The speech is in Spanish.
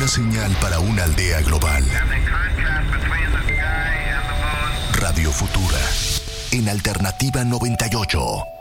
Una señal para una aldea global. Radio Futura, en Alternativa 98.